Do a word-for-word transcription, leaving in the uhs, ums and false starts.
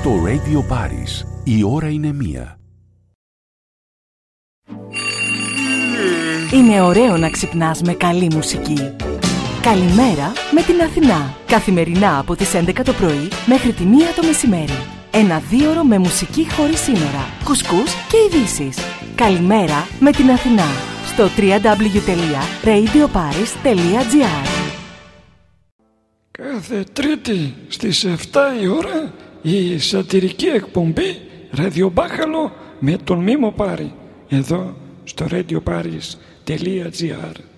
Στο Radio Paris η ώρα είναι μία. Είναι ωραίο να ξυπνάς με καλή μουσική. Καλημέρα με την Αθηνά. Καθημερινά από τις έντεκα το πρωί μέχρι τη μία το μεσημέρι. Ένα δίωρο με μουσική χωρίς σύνορα, κουσκούς και ειδήσεις. Καλημέρα με την Αθηνά. Στο double-u double-u double-u τελεία radio paris τελεία gr. Κάθε Τρίτη στις εφτά η ώρα η σατυρική εκπομπή Ραδιομπάχαλο με τον Μίμο Πάρη, εδώ στο radio paris τελεία gr.